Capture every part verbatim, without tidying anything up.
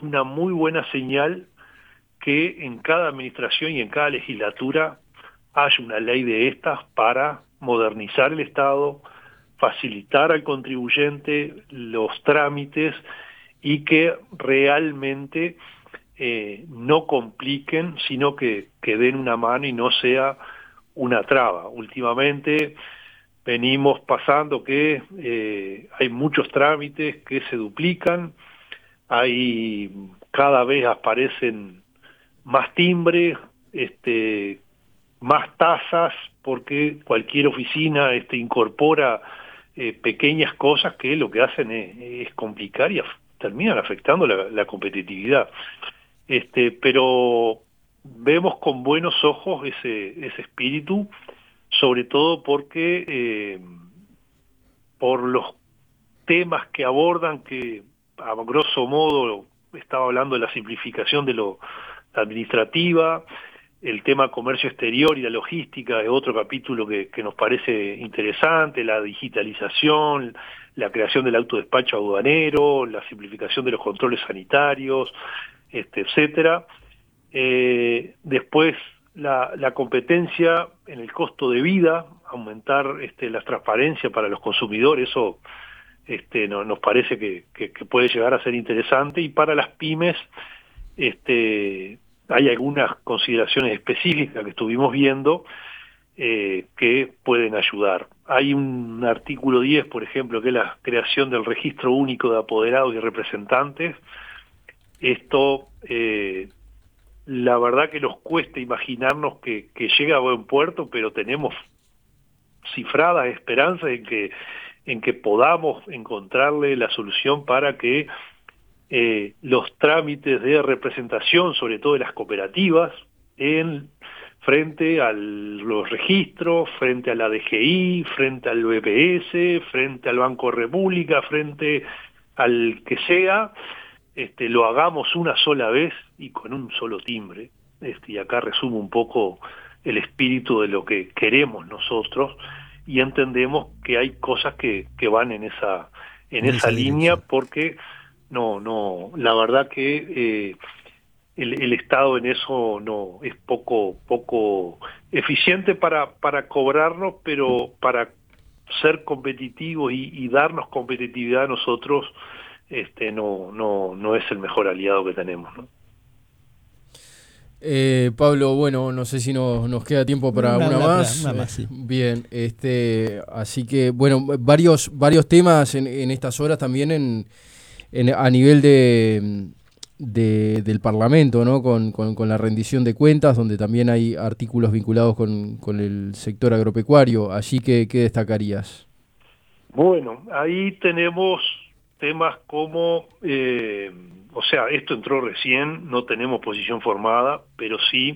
una muy buena señal que en cada administración y en cada legislatura haya una ley de estas para modernizar el Estado, facilitar al contribuyente los trámites y que realmente eh, no compliquen, sino que, que den una mano y no sea una traba. Últimamente venimos pasando que eh, hay muchos trámites que se duplican, hay cada vez aparecen más timbres, este, más tasas, porque cualquier oficina este, incorpora eh, pequeñas cosas que lo que hacen es, es complicar y af terminan afectando la, la competitividad. Este, pero vemos con buenos ojos ese, ese espíritu, sobre todo porque eh, por los temas que abordan, que a grosso modo estaba hablando de la simplificación de lo administrativa, el tema comercio exterior y la logística es otro capítulo que, que nos parece interesante, la digitalización, la creación del autodespacho aduanero, la simplificación de los controles sanitarios, este, etcétera. Eh, después la, la competencia en el costo de vida, aumentar este, la transparencia para los consumidores, eso este, no, nos parece que, que, que puede llegar a ser interesante, y para las pymes este, hay algunas consideraciones específicas que estuvimos viendo eh, que pueden ayudar. Hay un artículo diez, por ejemplo, que es la creación del registro único de apoderados y representantes. Esto eh, la verdad que nos cuesta imaginarnos que, que llegue a buen puerto, pero tenemos cifradas esperanzas en que, en que podamos encontrarle la solución para que eh, los trámites de representación, sobre todo de las cooperativas, en frente a los registros, frente a la D G I, frente al B P S, frente al Banco República, frente al que sea, Este, lo hagamos una sola vez y con un solo timbre. Este, y acá resumo un poco el espíritu de lo que queremos nosotros, y entendemos que hay cosas que, que van en esa en, en esa, esa línea, porque no no la verdad que eh, el, el Estado en eso no es poco poco eficiente para para cobrarnos, pero para ser competitivos y, y darnos competitividad a nosotros, este no no no es el mejor aliado que tenemos, ¿no? Eh, Pablo, bueno, no sé si nos, nos queda tiempo para una, una, una más. Una más sí. Bien, este, así que bueno, varios varios temas en, en estas horas también en, en a nivel de, de del Parlamento, ¿no? Con, con, con la rendición de cuentas, donde también hay artículos vinculados con, con el sector agropecuario. Allí, ¿qué, qué destacarías? Bueno, ahí tenemos temas como, eh, o sea, esto entró recién, no tenemos posición formada, pero sí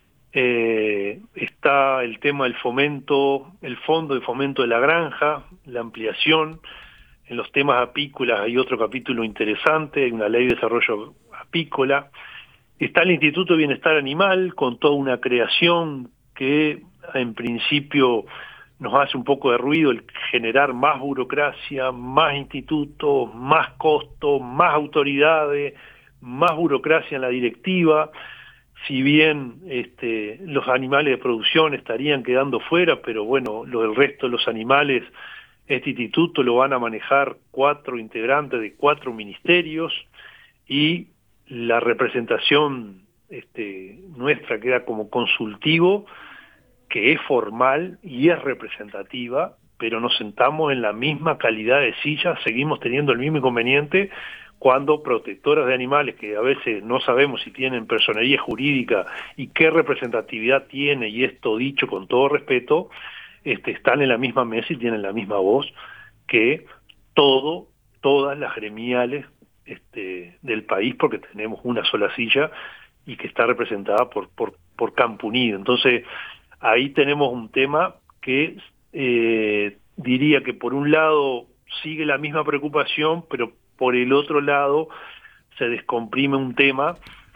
eh, está el tema del fomento, el fondo de fomento de la granja, la ampliación. En los temas apícolas hay otro capítulo interesante, hay una ley de desarrollo apícola. Está el Instituto de Bienestar Animal, con toda una creación que en principio nos hace un poco de ruido el generar más burocracia, más institutos, más costos, más autoridades, más burocracia en la directiva. Si bien este, los animales de producción estarían quedando fuera, pero bueno, lo del resto de los animales, este instituto lo van a manejar cuatro integrantes de cuatro ministerios, y la representación este, nuestra queda como consultivo, que es formal y es representativa, pero nos sentamos en la misma calidad de silla, seguimos teniendo el mismo inconveniente cuando protectoras de animales, que a veces no sabemos si tienen personería jurídica y qué representatividad tiene, y esto dicho con todo respeto, este, están en la misma mesa y tienen la misma voz que todo, todas las gremiales este, del país, porque tenemos una sola silla y que está representada por, por, por Campo Unido. Entonces, ahí tenemos un tema que eh, diría que por un lado sigue la misma preocupación, pero por el otro lado se descomprime un tema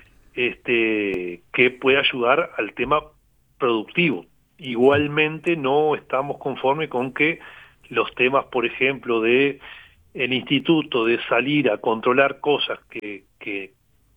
este, que puede ayudar al tema productivo. Igualmente no estamos conformes con que los temas, por ejemplo, de el instituto, de salir a controlar cosas que, que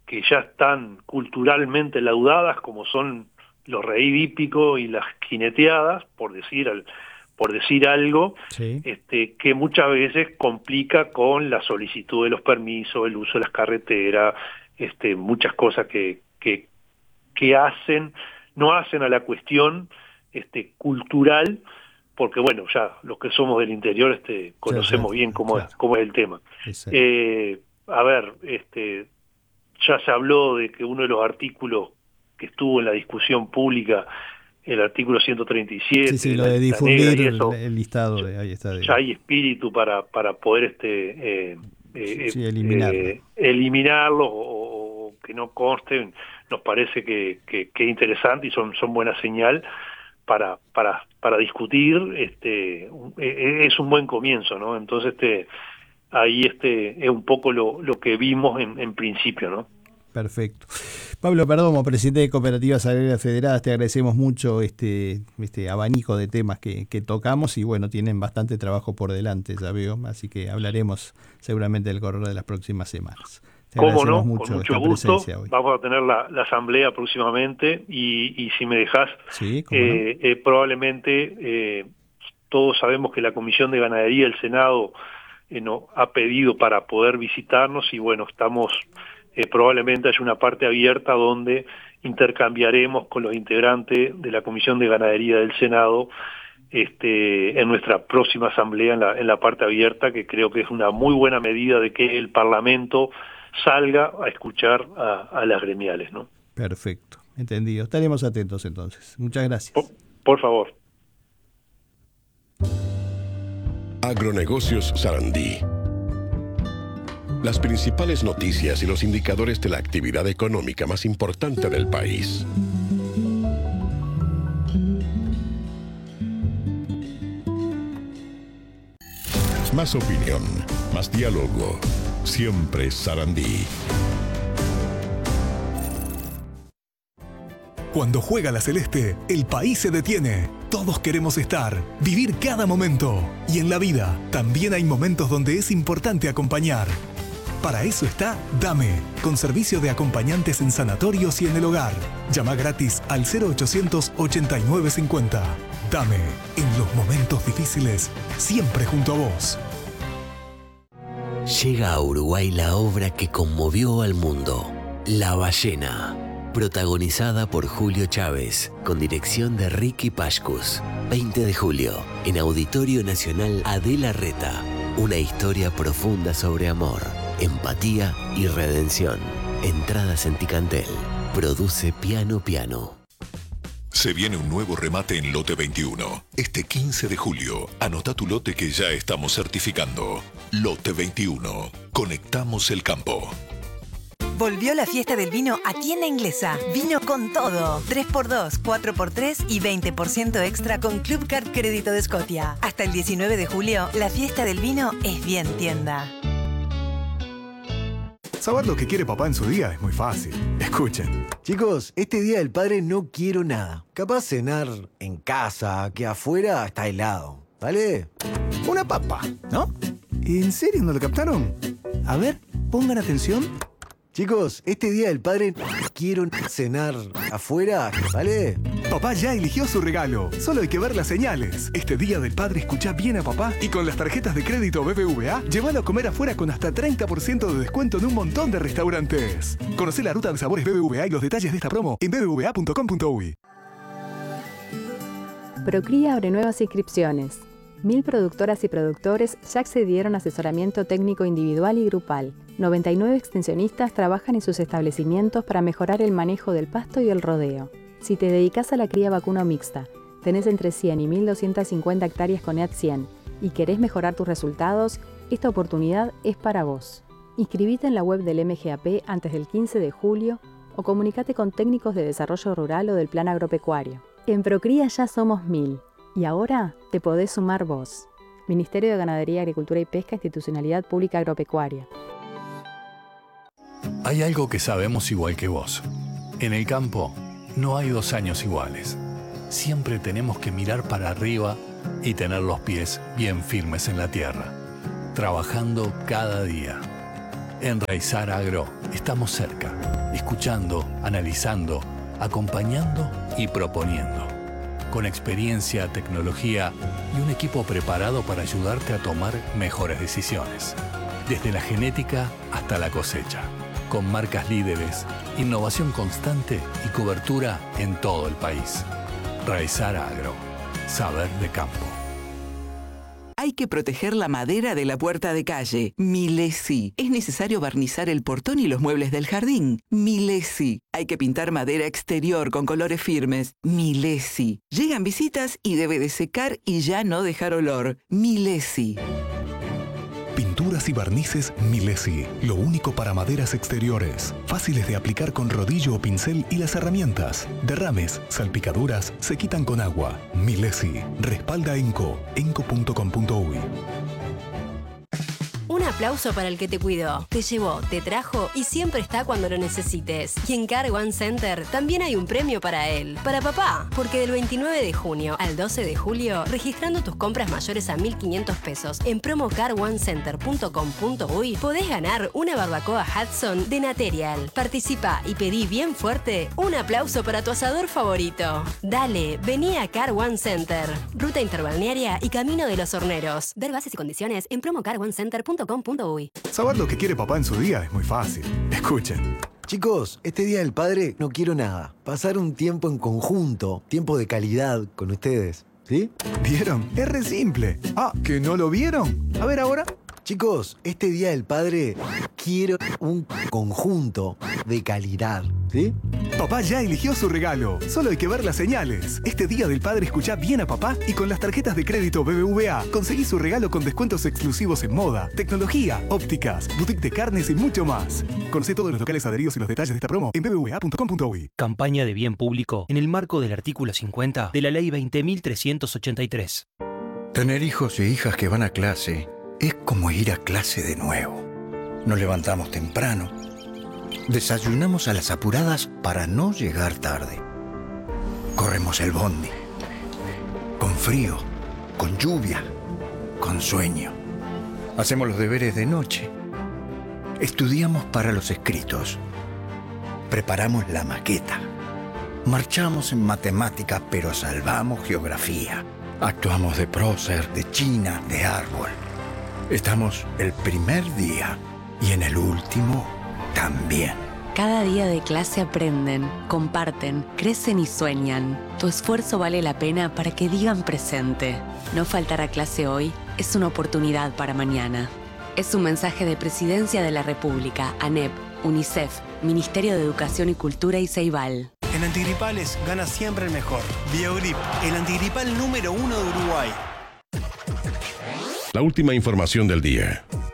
que ya están culturalmente laudadas, como son los reír hípicos y las jineteadas, por decir al, por decir algo, sí. este, que muchas veces complica con la solicitud de los permisos, el uso de las carreteras, este, muchas cosas que, que, que hacen, no hacen a la cuestión este, cultural, porque bueno, ya los que somos del interior este, conocemos sí, sí, bien cómo, claro. es, cómo es el tema. Eh, a ver, este, ya se habló de que uno de los artículos que estuvo en la discusión pública, el artículo ciento treinta y siete, sí, sí, lo de difundir eso, el listado, de, ahí está. De... Ya hay espíritu para, para poder este eh, eh, sí, eliminarlo, eh, eliminarlo o, o que no consten. Nos parece que, que, que es interesante y son, son buena señal para, para, para discutir. Este, es un buen comienzo, ¿no? Entonces, este, ahí este es un poco lo, lo que vimos en, en principio, ¿no? Perfecto. Pablo Perdomo, presidente de Cooperativas Agrarias Federadas, te agradecemos mucho este, este abanico de temas que, que tocamos y bueno, tienen bastante trabajo por delante, ya veo, así que hablaremos seguramente del correr de las próximas semanas. Te ¿Cómo no? Mucho Con mucho gusto. Vamos a tener la, la asamblea próximamente y, y si me dejas, sí, eh, no? eh, probablemente eh, todos sabemos que la Comisión de Ganadería del Senado eh, no, ha pedido para poder visitarnos y bueno, estamos... Eh, probablemente haya una parte abierta donde intercambiaremos con los integrantes de la Comisión de Ganadería del Senado este, en nuestra próxima asamblea en la, en la parte abierta, que creo que es una muy buena medida de que el Parlamento salga a escuchar a, a las gremiales, ¿no? Perfecto, entendido. Estaremos atentos entonces. Muchas gracias. Por, por favor. Agronegocios Sarandí. Las principales noticias y los indicadores de la actividad económica más importante del país. Más opinión, más diálogo. Siempre Sarandí. Cuando juega la Celeste, el país se detiene. Todos queremos estar, vivir cada momento. Y en la vida, también hay momentos donde es importante acompañar. Para eso está Dame, con servicio de acompañantes en sanatorios y en el hogar. Llama gratis al cero ochocientos ochenta y nueve cincuenta. Dame, en los momentos difíciles, siempre junto a vos. Llega a Uruguay la obra que conmovió al mundo, La Ballena, protagonizada por Julio Chávez, con dirección de Ricky Pashkus. veinte de julio, en Auditorio Nacional Adela Reta, una historia profunda sobre amor, empatía y redención. Entradas en Ticantel. Produce Piano Piano. Se viene un nuevo remate en Lote veintiuno. Este quince de julio, anota tu lote que ya estamos certificando. Lote veintiuno. Conectamos el campo. Volvió la fiesta del vino a Tienda Inglesa. Vino con todo. tres por dos, cuatro por tres y veinte por ciento extra con Club Card Crédito de Scotia. Hasta el diecinueve de julio, la fiesta del vino es bien tienda. Saber lo que quiere papá en su día es muy fácil. Escuchen. Chicos, este Día del Padre no quiero nada. Capaz cenar en casa, que afuera está helado. ¿Vale? Una papa, ¿no? ¿En serio no lo captaron? A ver, pongan atención. Chicos, este Día del Padre quiero cenar afuera, ¿vale? Papá ya eligió su regalo. Solo hay que ver las señales. Este Día del Padre escucha bien a papá y con las tarjetas de crédito B B V A, llévalo a comer afuera con hasta treinta por ciento de descuento en un montón de restaurantes. Conocé la ruta de sabores B B V A y los detalles de esta promo en b b v a punto com punto u y. Procría abre nuevas inscripciones. Mil productoras y productores ya accedieron a asesoramiento técnico individual y grupal. noventa y nueve extensionistas trabajan en sus establecimientos para mejorar el manejo del pasto y el rodeo. Si te dedicas a la cría vacuna mixta, tenés entre cien y mil doscientas cincuenta hectáreas con E A T cien y querés mejorar tus resultados, esta oportunidad es para vos. Inscribite en la web del M G A P antes del quince de julio o comunicate con técnicos de desarrollo rural o del plan agropecuario. En Procría ya somos mil. Y ahora te podés sumar vos. Ministerio de Ganadería, Agricultura y Pesca, Institucionalidad Pública Agropecuaria. Hay algo que sabemos igual que vos. En el campo no hay dos años iguales. Siempre tenemos que mirar para arriba y tener los pies bien firmes en la tierra. Trabajando cada día. En Raizar Agro estamos cerca. escuchando, analizando, acompañando y proponiendo. Con experiencia, tecnología y un equipo preparado para ayudarte a tomar mejores decisiones. Desde la genética hasta la cosecha. Con marcas líderes, innovación constante y cobertura en todo el país. Raizar Agro. Saber de campo. Hay que proteger la madera de la puerta de calle. Milesi. Es necesario barnizar el portón y los muebles del jardín. Milesi. Hay que pintar madera exterior con colores firmes. Milesi. Llegan visitas y debe de secar y ya no dejar olor. Milesi. Pinturas y barnices Milesi. Lo único para maderas exteriores. Fáciles de aplicar con rodillo o pincel y las herramientas. Derrames, salpicaduras, se quitan con agua. Milesi. Respalda Enco. enco punto com punto uy. Un aplauso para el que te cuidó, te llevó, te trajo y siempre está cuando lo necesites. Y en Car One Center también hay un premio para él, para papá, porque del veintinueve de junio al doce de julio, registrando tus compras mayores a mil quinientos pesos en promo car one center punto com punto uy, podés ganar una barbacoa Hudson de Naterial. Participa y pedí bien fuerte un aplauso para tu asador favorito. Dale, vení a Car One Center, ruta interbalnearia y camino de los horneros. Ver bases y condiciones en promo car one center punto com punto uy. Saber lo que quiere papá en su día es muy fácil. Escuchen. Chicos, este Día del Padre no quiero nada. Pasar un tiempo en conjunto, tiempo de calidad con ustedes, ¿sí? ¿Vieron? Es re simple. Ah, ¿que no lo vieron? A ver ahora. Chicos, este Día del Padre quiero un conjunto de calidad, ¿sí? Papá ya eligió su regalo. Solo hay que ver las señales. Este Día del Padre escuchá bien a papá y con las tarjetas de crédito B B V A conseguí su regalo con descuentos exclusivos en moda, tecnología, ópticas, boutique de carnes y mucho más. Conocé todos los locales adheridos y los detalles de esta promo en b b v a punto com punto uy. Campaña de bien público en el marco del artículo cincuenta de la Ley veinte mil trescientos ochenta y tres. Tener hijos e hijas que van a clase es como ir a clase de nuevo. Nos levantamos temprano, desayunamos a las apuradas para no llegar tarde. Corremos el bondi, con frío, con lluvia, con sueño. Hacemos los deberes de noche. Estudiamos para los escritos. Preparamos la maqueta. Marchamos en matemática, pero salvamos geografía. Actuamos de prócer, de china, de árbol. Estamos el primer día y en el último también. Cada día de clase aprenden, comparten, crecen y sueñan. Tu esfuerzo vale la pena para que digan presente. No faltar a clase hoy es una oportunidad para mañana. Es un mensaje de Presidencia de la República, ANEP, UNICEF, Ministerio de Educación y Cultura y Ceibal. En antigripales gana siempre el mejor. Biogrip, el antigripal número uno de Uruguay. La última información del día.